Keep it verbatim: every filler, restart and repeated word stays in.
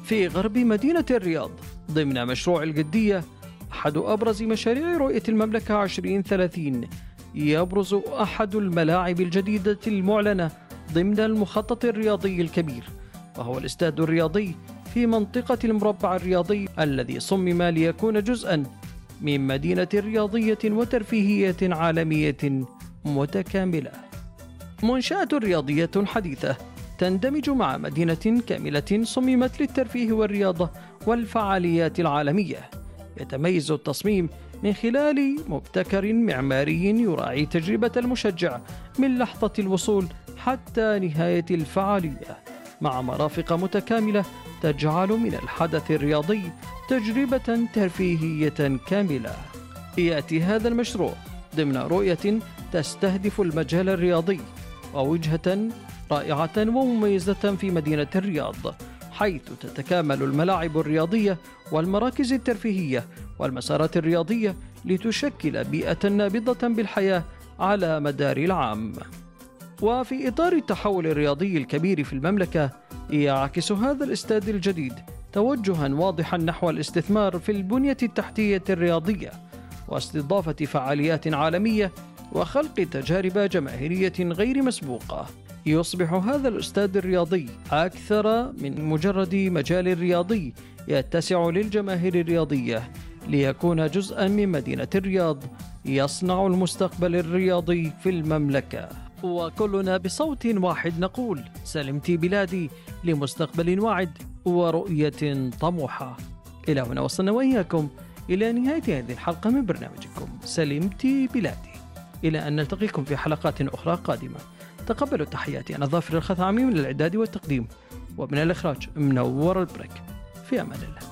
في غرب مدينة الرياض ضمن مشروع الجدية، أحد أبرز مشاريع رؤية المملكة عشرين ثلاثين، يبرز أحد الملاعب الجديدة المعلنة ضمن المخطط الرياضي الكبير، وهو الاستاد الرياضي في منطقة المربع الرياضي الذي صمم ليكون جزءا من مدينة رياضية وترفيهية عالمية متكاملة. منشأة رياضية حديثة تندمج مع مدينة كاملة صممت للترفيه والرياضة والفعاليات العالمية. يتميز التصميم من خلال مبتكر معماري يراعي تجربة المشجع من لحظة الوصول حتى نهاية الفعالية، مع مرافق متكاملة تجعل من الحدث الرياضي تجربة ترفيهية كاملة. يأتي هذا المشروع ضمن رؤية تستهدف المجال الرياضي ووجهة رائعة ومميزة في مدينة الرياض، حيث تتكامل الملاعب الرياضية والمراكز الترفيهية والمسارات الرياضية لتشكل بيئة نابضة بالحياة على مدار العام. وفي إطار التحول الرياضي الكبير في المملكة، يعكس هذا الاستاد الجديد توجها واضحا نحو الاستثمار في البنية التحتية الرياضية واستضافة فعاليات عالمية وخلق تجارب جماهيرية غير مسبوقة. يصبح هذا الاستاد الرياضي أكثر من مجرد مجال رياضي يتسع للجماهير الرياضية، ليكون جزءا من مدينة الرياض يصنع المستقبل الرياضي في المملكة. وكلنا بصوت واحد نقول: سلمت بلادي لمستقبل واعد ورؤية طموحة. إلى هنا وصلنا وإياكم إلى نهاية هذه الحلقة من برنامجكم سلمت بلادي، إلى أن نلتقيكم في حلقات أخرى قادمة. تقبلوا تحياتي، أنا ظافر الخثعمي من الإعداد والتقديم، ومن الإخراج منور البريك. في أمان الله.